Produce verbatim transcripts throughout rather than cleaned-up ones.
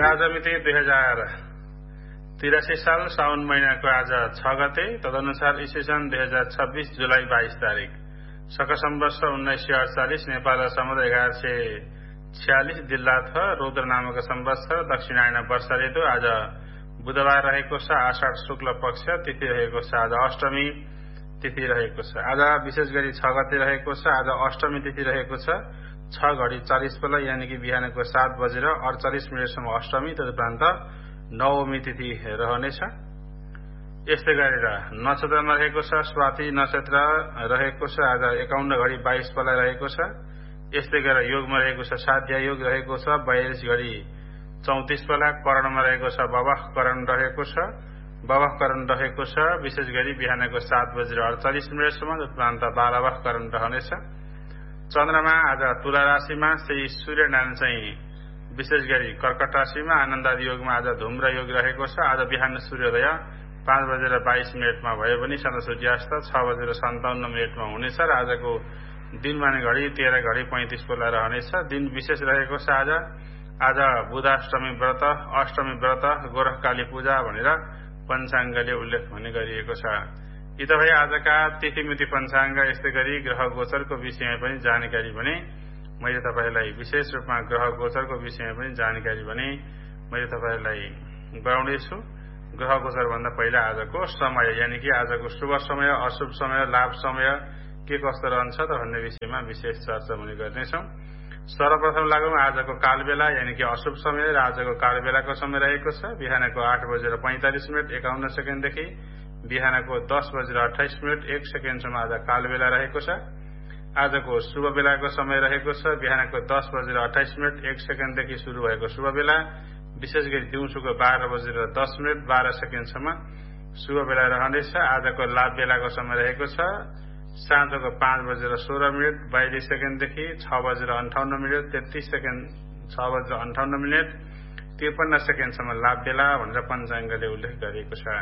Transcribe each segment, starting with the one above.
आज मिति दुई हजार तिरासी साल साउन महिनाको आज छ गते, तदनुसार ईस्वी सन् दुई हजार छब्बीस जुलाई बाइस तारिक, शक सम्वत्सर उन्नाइस सय अडचालिस, नेपाल समुद्र एघार सय छ्यालिस दिल्लाथ रौद्र नामक सम्वत्सर दक्षिणायन वर्ष ऋतु आज बुधबार रहेको छ। आषाढ शुक्ल पक्ष तिथि रहेको छ। आज अष्टमी तिथि रहेको छ। आज विशेष गरी छ गते रहेको छ। आज अष्टमी तिथि रहेको छ। छ घडी चालिस बेला यानि कि बिहानको सात बजेर अडचालिस मिनटसम्म अष्टमी, तदुपरान्त नवमी तिथि रहनेछ। यस्तै गरेर नक्षत्रमा रहेको छ स्वाति नक्षत्र रहेको छ। आज एकाउन्न घडी बाइस बेला रहेको छ। यस्तै गरेर योगमा रहेको छ साध्या योग रहेको छ बयालिस घडी चौतिस बेला। करणमा रहेको छ बवह करण रहेको छ। बवह करण रहेको छ विशेष गरी बिहानको सात बजेर अडचालिस मिनटसम्म, तदुपरान्त बालवह करण रहनेछ। चन्द्रमा आज तुला राशिमा, श्री सूर्यनारायण चाहिँ विशेष गरी कर्कट राशिमा, आनन्दादि योगमा आज धुम्र योग रहेको छ। आज बिहान सूर्योदय पाँच बजेर बाइस मिनटमा भयो भने साँझ सूर्यास्त छ बजेर सन्ताउन्न मिनटमा हुनेछ र आजको दिनमान घडी तेह्र घडी पैंतिस बेला रहनेछ। दिन विशेष रहेको छ। आज आज बुधाष्टमी व्रत, अष्टमी व्रत, गोरखकाली पूजा भनेर पञ्चाङ्गले उल्लेख हुने गरिएको छ। यी त भए आजका तिथिमिति पञ्चाङ्ग। यस्तै गरी ग्रह गोचरको विषयमा पनि जानकारी भने मैले तपाईलाई विशेष रूपमा ग्रह गोचरको विषयमा पनि जानकारी भने मैले तपाईलाई गराउँदैछु। ग्रह गोचर भन्दा पहिला आजको समय यानि कि आजको शुभ समय, अशुभ समय, लाभ समय के कस्तो रहन्छ त भन्ने विषयमा विशेष चर्चा हुने गर्नेछौँ। सर्वप्रथम लागौं आजको कालबेला यानि कि अशुभ समय र आजको कालबेलाको समय रहेको छ। बिहानको आठ बजेर पैंतालिस मिनट एकाउन्न सेकेन्डदेखि बिहानको दस बजेर अठाइस मिनट एक सेकेन्डसम्म आज कालबेला रहेको छ। आजको शुभ बेलाको समय रहेको छ बिहानको दस बजेर अठाइस मिनट एक सेकेन्डदेखि शुरू भएको शुभ बेला, विशेष गरी दिउँसोको बाह्र बजेर दस मिनट बाह्र सेकेन्डसम्म शुभ बेला रहनेछ। आजको लाभ बेलाको समय रहेको छ साँझको पाँच बजेर सोह्र मिनट बयालिस सेकेन्डदेखि छ बजेर अन्ठाउन्न मिनट तेत्तीस सेकेन्ड छ बजेर अन्ठाउन्न मिनट त्रिपन्न सेकेन्डसम्म लाभ बेला भनेर पञ्चाङ्गले उल्लेख गरिएको छ।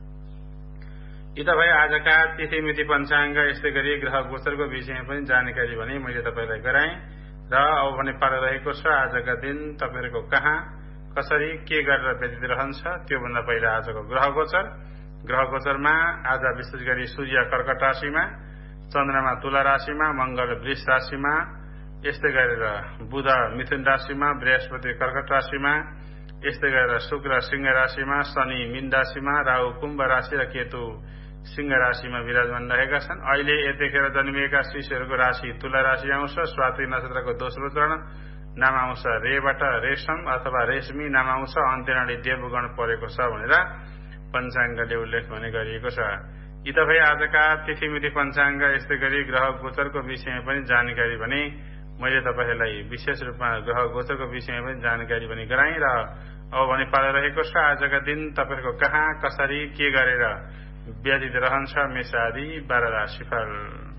यी त भए आजका तिथिमिति पञ्चाङ्ग। यस्तै गरी ग्रह गोचरको विषयमा पनि जानकारी भने मैले तपाईलाई गराएँ र अब भने पालो रहेको छ आजका दिन तपाईहरूको कहाँ कसरी के गरेर व्यतीत रहन्छ। त्योभन्दा पहिला आजको ग्रह गोचर। ग्रह गोचरमा आज विशेष गरी सूर्य कर्कट राशिमा, चन्द्रमा तुला राशिमा, मंगल वृष राशिमा, यस्तै गरेर बुध मिथुन राशिमा, बृहस्पति कर्कट राशिमा, यस्तै गरेर शुक्र सिंह राशिमा, शनि मीन राशिमा, राहु कुम्भ राशि र केतु सिंह राशिमा विराजमान रहेका छन्। अहिले यतिखेर जन्मिएका शिशुहरूको राशि तुला राशि आउँछ। स्वाति नक्षत्रको दोस्रो चरण नाम आउँछ रेबाट रेशम अथवा रेशमी नाम आउँछ। अन्त्यनाडी देवगण परेको छ भनेर पञ्चाङ्गले उल्लेख हुने गरिएको छ। यी त भए आजका तिथिमिति पञ्चाङ्ग। यस्तै गरी ग्रह गोचरको विषयमा पनि जानकारी भने मैले तपाईहरूलाई विशेष रूपमा ग्रह गोचरको विषयमा पनि जानकारी पनि गराएँ र अब भने पालो रहेको छ आजका दिन तपाईहरूको कहाँ कसरी के गरेर व्यतीत रहन्छ। मेष आदि बाह्र राशिफल।